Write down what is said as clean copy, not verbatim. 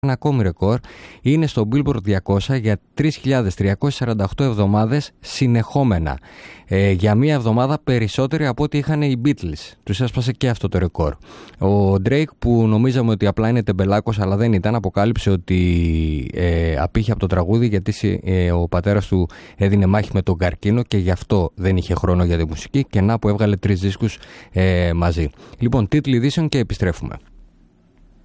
ένα ακόμη ρεκόρ. Είναι στο Billboard 200 για 3.348 εβδομάδες συνεχόμενα. Για μία εβδομάδα περισσότερη από ό,τι είχαν οι Beatles. Τους έσπασε και αυτό το ρεκόρ. Ο Drake, που νομίζαμε ότι απλά είναι τεμπελάκος, αλλά δεν ήταν, αποκάλυψε ότι απήχε από το τραγούδι γιατί ο πατέρας του έδινε μάχη με τον καρκίνο και γι' αυτό δεν είχε χρόνο για τη μουσική, και να που έβγαλε 3 δίσκους μαζί. Λοιπόν, τίτλοι ειδήσεων και επιστρέφουμε.